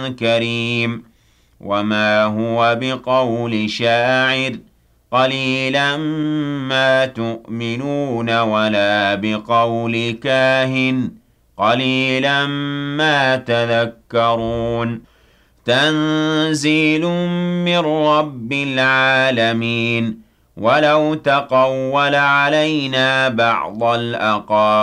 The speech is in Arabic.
كريم وما هو بقول شاعر قليلا ما تؤمنون ولا بقول كاهن قليلا ما تذكرون تنزيل من رب العالمين ولو تقول علينا بعض الأقاويل